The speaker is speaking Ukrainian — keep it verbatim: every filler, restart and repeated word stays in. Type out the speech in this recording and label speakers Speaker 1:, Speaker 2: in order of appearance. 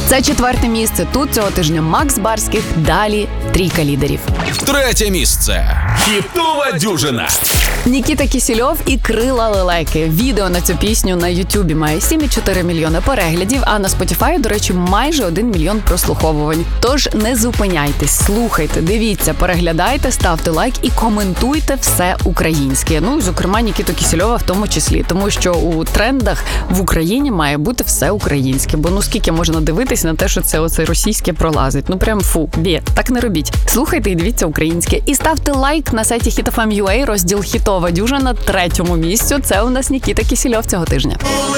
Speaker 1: Це четверте місце. Тут цього тижня Макс Барських, далі трійка лідерів.
Speaker 2: Третє місце. Хітова дюжина.
Speaker 1: Нікіта Кісільов і Крила лелеки. Відео на цю пісню на Ютубі має сім цілих чотири мільйони переглядів, а на Spotify, до речі, майже один мільйон прослуховувань. Тож не зупиняйтесь, слухайте, дивіться, переглядайте, ставте лайк і коментуйте все українське. Ну, зокрема, Нікіту Кісільова в тому числі, тому що у трендах в Україні має бути все українське. Бо ну скільки можна дивитись на те, що це оце російське пролазить. Ну прям фу, бє, так не робіть. Слухайте і дивіться українське. І ставте лайк на сайті хіт еф ем крапка ю а, розділ «Хітова дюжина» третьому місцю. Це у нас Нікіта Кісільов цього тижня.